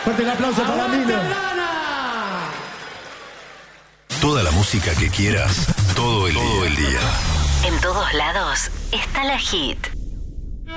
Fuerte el aplauso para Milo. Toda la música que quieras, todo el día. En todos lados está la Hit.